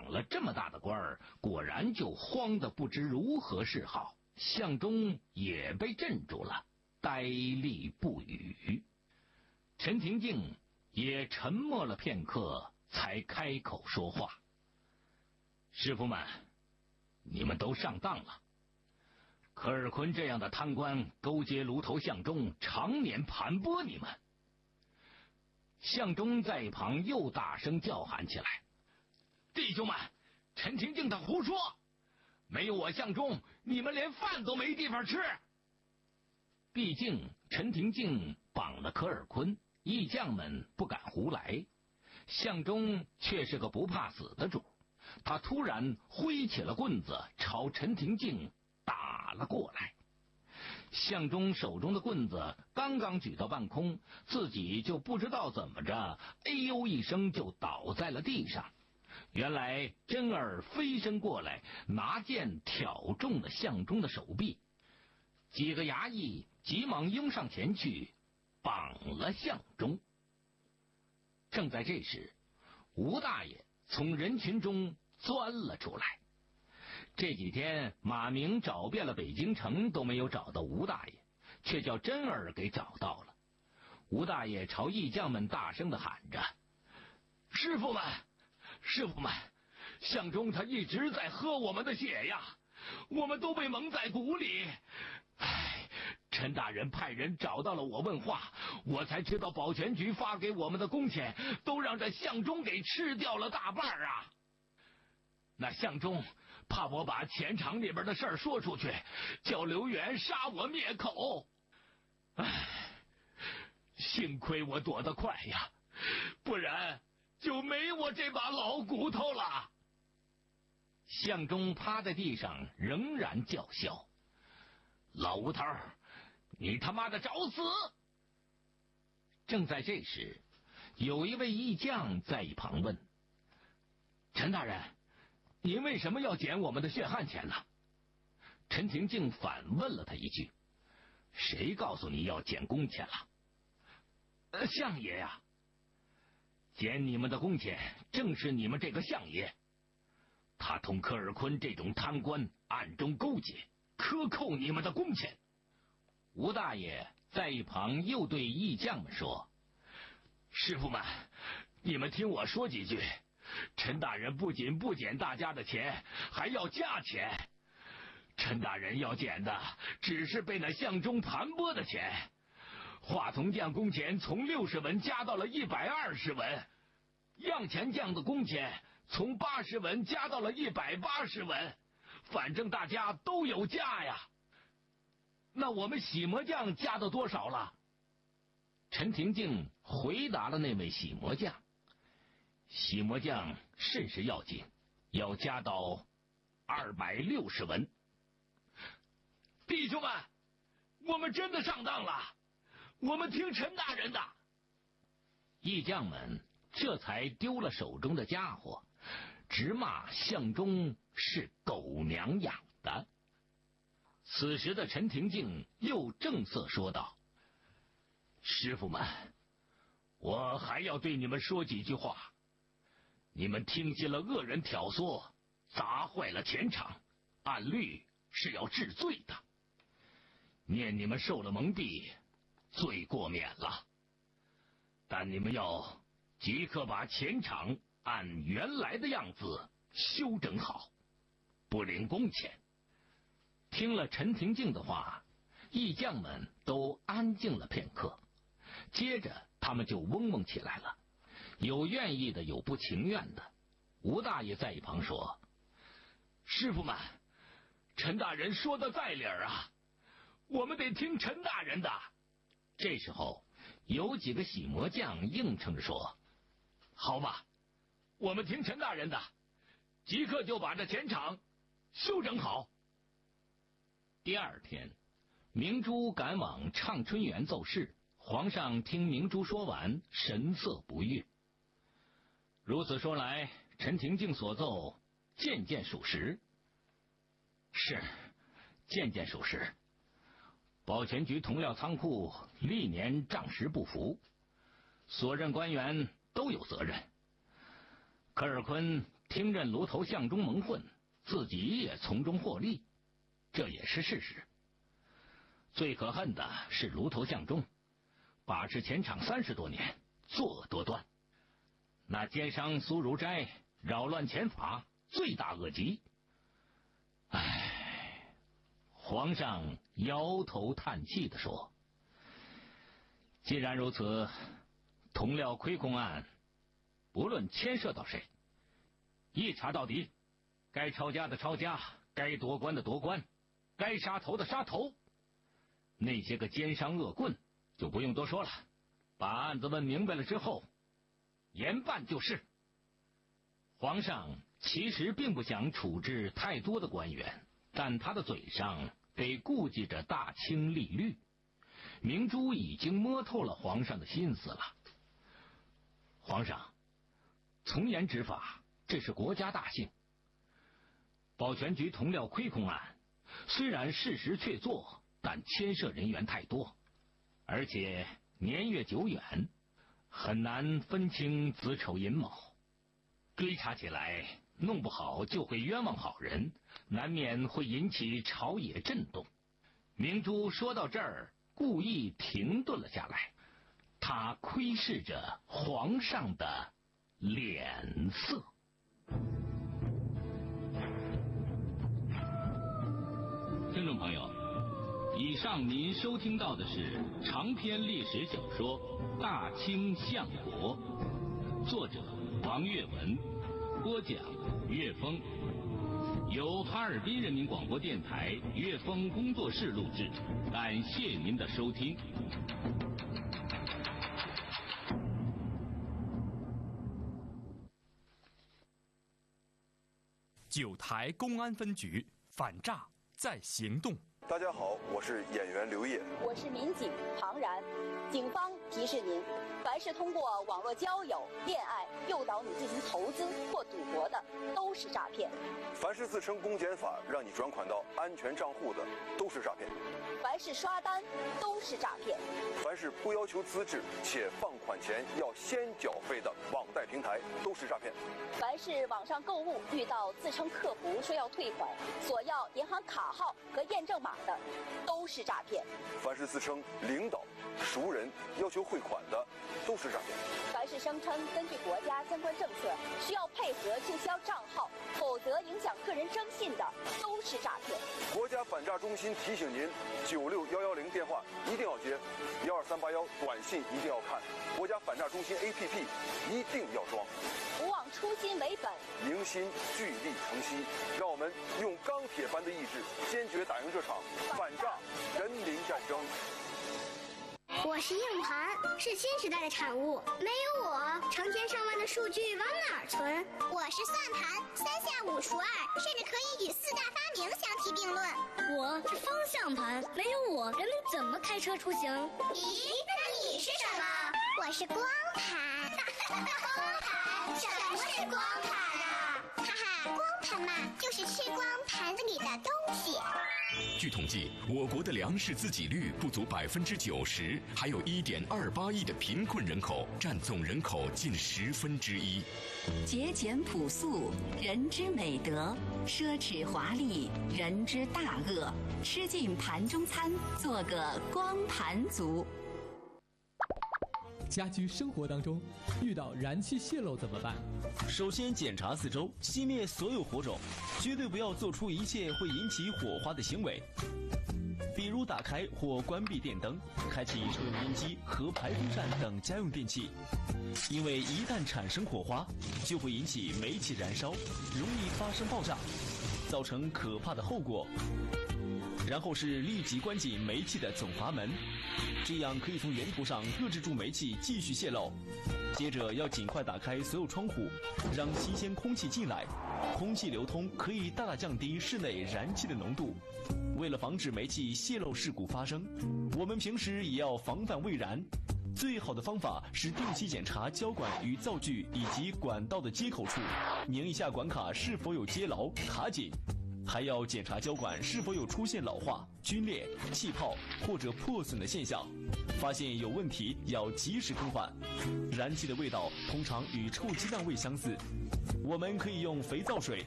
当了这么大的官儿，果然就慌得不知如何是好。向忠也被镇住了，呆立不语。陈廷敬也沉默了片刻，才开口说话：“师傅们，你们都上当了。科尔坤这样的贪官勾结卢头向忠，常年盘剥你们。”向忠在一旁又大声叫喊起来：“弟兄们，陈廷敬他胡说！没有我向忠，你们连饭都没地方吃。”毕竟陈廷敬绑了科尔坤，义将们不敢胡来。向忠却是个不怕死的主，他突然挥起了棍子，朝陈廷敬打了过来。向忠手中的棍子刚刚举到半空，自己就不知道怎么着，哎呦一声就倒在了地上。原来真儿飞身过来，拿剑挑中了向忠的手臂。几个衙役急忙拥上前去，绑了向忠。正在这时，吴大爷从人群中钻了出来。这几天马明找遍了北京城都没有找到吴大爷，却叫真儿给找到了。吴大爷朝义将们大声地喊着：“师傅们，师傅们，向忠他一直在喝我们的血呀，我们都被蒙在鼓里。唉，陈大人派人找到了我问话，我才知道保全局发给我们的工钱都让这向忠给吃掉了大半啊！那向忠怕我把钱场里边的事儿说出去，叫刘元杀我灭口。唉，幸亏我躲得快呀，不然就没我这把老骨头了。”向忠趴在地上仍然叫嚣：“老吴头，你他妈的找死！”正在这时，有一位义将在一旁问：“陈大人，您为什么要减我们的血汗钱呢？”陈廷敬反问了他一句：“谁告诉你要减工钱了？”“相爷呀。”“减你们的工钱正是你们这个相爷，他同科尔坤这种贪官暗中勾结，克扣你们的工钱。”吴大爷在一旁又对义将们说：“师傅们，你们听我说几句。陈大人不仅不减大家的钱，还要加钱。陈大人要减的只是被那向忠盘剥的钱。华从将工钱从60文加到了120文，样钱匠的工钱从80文加到了180文，反正大家都有加呀。那我们洗磨匠加到多少了？”陈廷敬回答了那位洗磨匠：“洗磨匠甚是要紧，要加到260文。”“弟兄们，我们真的上当了，我们听陈大人的。”义将们这才丢了手中的家伙，直骂向忠是狗娘养的。此时的陈廷敬又正色说道：“师傅们，我还要对你们说几句话。你们听信了恶人挑唆，砸坏了钱场，按律是要治罪的。念你们受了蒙蔽，罪过免了。但你们要即刻把钱场按原来的样子修整好，不领工钱。”听了陈廷敬的话，义将们都安静了片刻，接着他们就嗡嗡起来了，有愿意的，有不情愿的。吴大爷在一旁说：“师傅们，陈大人说的在理儿啊，我们得听陈大人的。”这时候有几个洗磨匠应承着说：“好吧，我们听陈大人的，即刻就把这钱场修整好。”第二天，明珠赶往畅春园奏事，皇上听明珠说完，神色不悦。如此说来，陈廷敬所奏件件属实。是，件件属实。保全局铜料仓库历年账实不符，所任官员都有责任。科尔坤听任卢头向中蒙混，自己也从中获利，这也是事实。最可恨的是卢头向中把持前场30多年，作恶多端。那奸商苏如斋扰乱前法，罪大恶极。唉，皇上摇头叹气地说：“既然如此，同料亏空案，不论牵涉到谁，一查到底，该抄家的抄家，该夺官的夺官，该杀头的杀头。那些个奸商恶棍就不用多说了，把案子问明白了之后，严办就是。”皇上其实并不想处置太多的官员，但他的嘴上得顾忌着大清利律。明珠已经摸透了皇上的心思了。皇上，从严执法，这是国家大幸。保全局同料亏空案，虽然事实确凿，但牵涉人员太多，而且年月久远，很难分清子丑寅卯。追查起来，弄不好就会冤枉好人，难免会引起朝野震动。明珠说到这儿，故意停顿了下来，他窥视着皇上的脸色。听众朋友，以上您收听到的是长篇历史小说《大清相国》，作者王岳文，播讲岳峰，由哈尔滨人民广播电台岳峰工作室录制。感谢您的收听。 九台公安分局反诈在行动。 大家好，我是演员刘烨， 我是民警庞然。警方提示您，凡是通过网络交友、恋爱诱导你进行投资或赌博的，都是诈骗； 凡是自称公检法让你转款到安全账户的，都是诈骗； 凡是刷单，都是诈骗； 凡是不要求资质且放款前要先缴费的网贷平台，都是诈骗； 凡是网上购物遇到自称客服说要退款，索要银行卡号和验证码的，都是诈骗； 凡是自称领导、熟人要求汇款的，都是诈骗； 凡是声称根据国家相关政策需要配合注销账号，否则影响个人征信的，都是诈骗。 国家反诈中心提醒您：96110电话一定要接，12381短信一定要看，国家反诈中心 APP 一定要装。 不忘初心为本， 凝心聚力成溪，让我们用钢铁般的意志，坚决打赢这场反诈人民战争。 我是硬盘，是新时代的产物，没有我，成千上万的数据往哪儿存？我是算盘，3下5除2，甚至可以与4大发明相提并论。 我是方向盘，没有我，人们怎么开车出行？ 咦，那你是什么？我是光盘。光盘？什么是光盘啊？哈哈，光盘嘛，就是吃光盘子里的东西。 据统计，我国的粮食自给率不足90%，还有1.28亿的贫困人口，占总人口近1/10。 节俭朴素，人之美德；奢侈华丽，人之大恶。吃尽盘中餐，做个光盘族。 家居生活当中遇到燃气泄漏怎么办？ 首先检查四周，熄灭所有火种，绝对不要做出一切会引起火花的行为，比如打开或关闭电灯，开启抽油烟机和排风扇等家用电器，因为一旦产生火花，就会引起煤气燃烧，容易发生爆炸，造成可怕的后果。然后是立即关紧煤气的总阀门，这样可以从源头上遏制住煤气继续泄漏。接着要尽快打开所有窗户，让新鲜空气进来，空气流通可以大大降低室内燃气的浓度。为了防止煤气泄漏事故发生，我们平时也要防范未燃。最好的方法是定期检查胶管与灶具以及管道的接口处，拧一下管卡是否有接牢卡紧。 还要检查胶管是否有出现老化、皲裂、气泡或者破损的现象，发现有问题要及时更换。燃气的味道通常与臭鸡蛋味相似，我们可以用肥皂水